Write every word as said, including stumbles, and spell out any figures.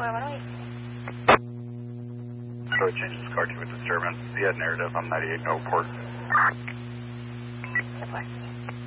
four one eight. So it changes car to a disturbance. He had narrative on ninety-eight no port. Support.